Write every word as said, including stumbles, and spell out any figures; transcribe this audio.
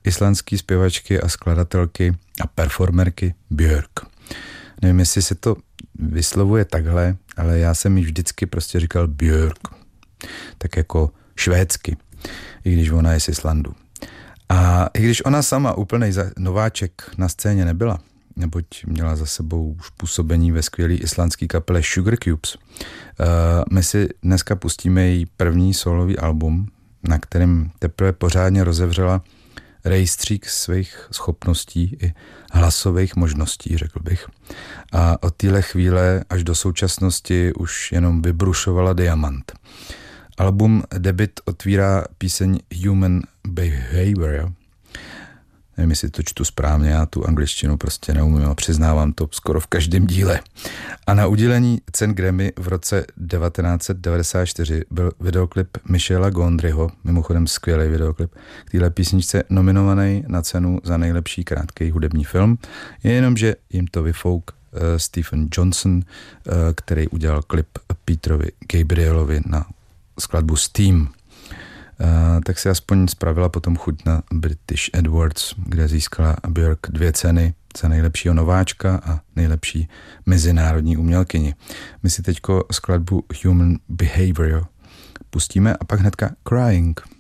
islandské zpěvačky a skladatelky a performerky Björk. Nevím, jestli se to vyslovuje takhle, ale já jsem jí vždycky prostě říkal Björk. Tak jako švédsky, i když ona je z Islandu. A i když ona sama úplnej nováček na scéně nebyla, neboť měla za sebou už působení ve skvělé islandské kapele Sugar Cubes, uh, my si dneska pustíme její první solový album, na kterém teprve pořádně rozevřela rejstřík svých schopností i hlasových možností, řekl bych. A od téhle chvíle až do současnosti už jenom vybrušovala diamant. Album debut otvírá píseň Human Behavior. Nevím, jestli to čtu správně, já tu angličtinu prostě neumím a přiznávám to skoro v každém díle. A na udělení cen Grammy v roce devatenáct set devadesát čtyři byl videoklip Michela Gondryho, mimochodem skvělý videoklip, k téhle písničce nominovaný na cenu za nejlepší krátký hudební film, jenom že jim to vyfouk uh, Stephen Johnson, uh, který udělal klip Peterovi Gabrielovi na skladbu Steam. Uh, tak si aspoň spravila potom chuť na British Awards, kde získala Björk dvě ceny za nejlepšího nováčka a nejlepší mezinárodní umělkyni. My si teďko skladbu Human Behavior pustíme a pak hnedka Crying.